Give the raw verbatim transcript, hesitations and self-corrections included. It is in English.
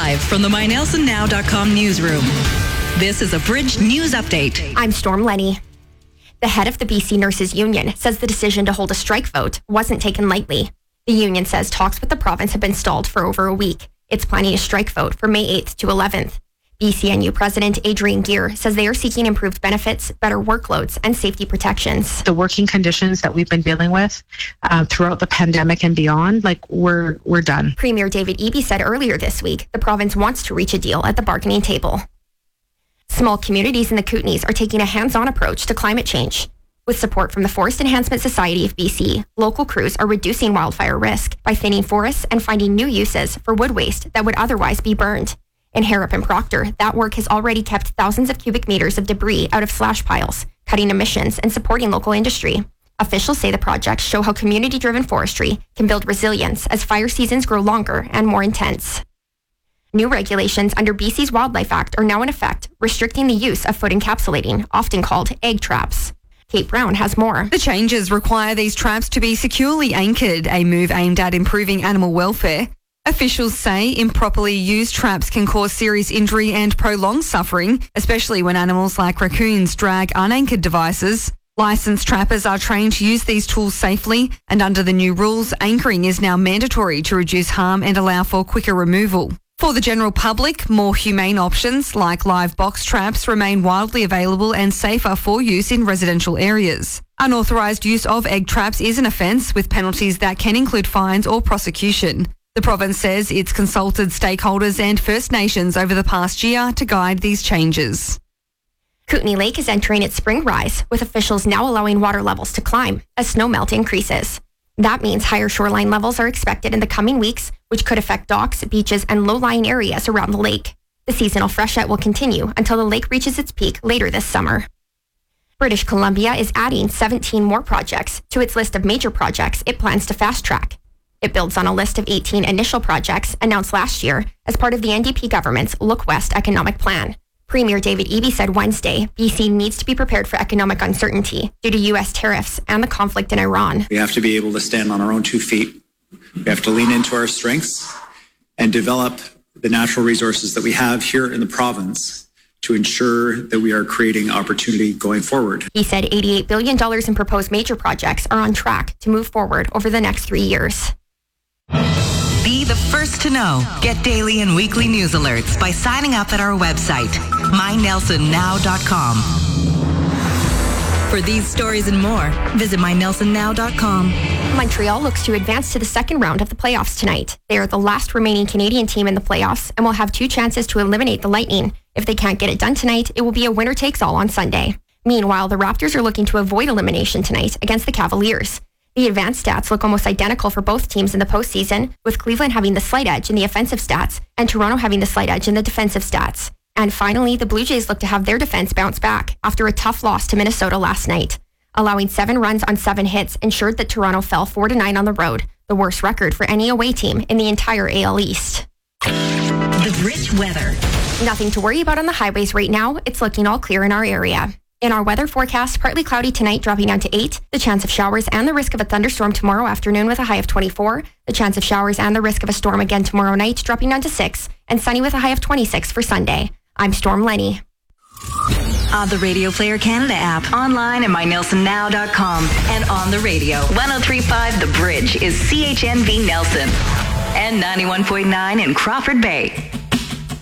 Live from the my nelson now dot com newsroom. This is a Bridge News Update. I'm Storm Lenny. The head of the B C Nurses Union says the decision to hold a strike vote wasn't taken lightly. The union says talks with the province have been stalled for over a week. It's planning a strike vote for May eighth to eleventh. B C N U President Adrienne Gear says they are seeking improved benefits, better workloads, and safety protections. The working conditions that we've been dealing with uh, throughout the pandemic and beyond, like we're we're done. Premier David Eby said earlier this week the province wants to reach a deal at the bargaining table. Small communities in the Kootenays are taking a hands-on approach to climate change. With support from the Forest Enhancement Society of B C, local crews are reducing wildfire risk by thinning forests and finding new uses for wood waste that would otherwise be burned. In Harrop and Proctor, that work has already kept thousands of cubic meters of debris out of slash piles, cutting emissions and supporting local industry. Officials say the projects show how community-driven forestry can build resilience as fire seasons grow longer and more intense. New regulations under B C's Wildlife Act are now in effect, restricting the use of food encapsulating, often called egg traps. Kate Brown has more. The changes require these traps to be securely anchored, a move aimed at improving animal welfare. Officials say improperly used traps can cause serious injury and prolonged suffering, especially when animals like raccoons drag unanchored devices. Licensed trappers are trained to use these tools safely, and under the new rules, anchoring is now mandatory to reduce harm and allow for quicker removal. For the general public, more humane options like live box traps remain widely available and safer for use in residential areas. Unauthorised use of egg traps is an offence with penalties that can include fines or prosecution. The province says it's consulted stakeholders and First Nations over the past year to guide these changes. Kootenay Lake is entering its spring rise, with officials now allowing water levels to climb as snowmelt increases. That means higher shoreline levels are expected in the coming weeks, which could affect docks, beaches, and low-lying areas around the lake. The seasonal freshet will continue until the lake reaches its peak later this summer. British Columbia is adding seventeen more projects to its list of major projects it plans to fast-track. It builds on a list of eighteen initial projects announced last year as part of the N D P government's Look West economic plan. Premier David Eby said Wednesday, B C needs to be prepared for economic uncertainty due to U S tariffs and the conflict in Iran. We have to be able to stand on our own two feet. We have to lean into our strengths and develop the natural resources that we have here in the province to ensure that we are creating opportunity going forward. He said eighty-eight billion dollars in proposed major projects are on track to move forward over the next three years. Be the first to know. Get daily and weekly news alerts by signing up at our website, my nelson now dot com. For these stories and more, visit my nelson now dot com. Montreal looks to advance to the second round of the playoffs tonight. They are the last remaining Canadian team in the playoffs and will have two chances to eliminate the Lightning. If they can't get it done tonight, it will be a winner-takes-all on Sunday. Meanwhile, the Raptors are looking to avoid elimination tonight against the Cavaliers. The advanced stats look almost identical for both teams in the postseason, with Cleveland having the slight edge in the offensive stats and Toronto having the slight edge in the defensive stats. And finally, the Blue Jays look to have their defense bounce back after a tough loss to Minnesota last night. Allowing seven runs on seven hits ensured that Toronto fell four to nine on the road, the worst record for any away team in the entire A L East. The Bridge weather. Nothing to worry about on the highways right now. It's looking all clear in our area. In our weather forecast, partly cloudy tonight, dropping down to eight. The chance of showers and the risk of a thunderstorm tomorrow afternoon with a high of twenty-four. The chance of showers and the risk of a storm again tomorrow night, dropping down to six. And sunny with a high of twenty-six for Sunday. I'm Storm Lenny. On the Radio Player Canada app, online at my nelson now dot com, and on the radio. one oh three point five The Bridge is C H N V Nelson and ninety-one point nine in Crawford Bay.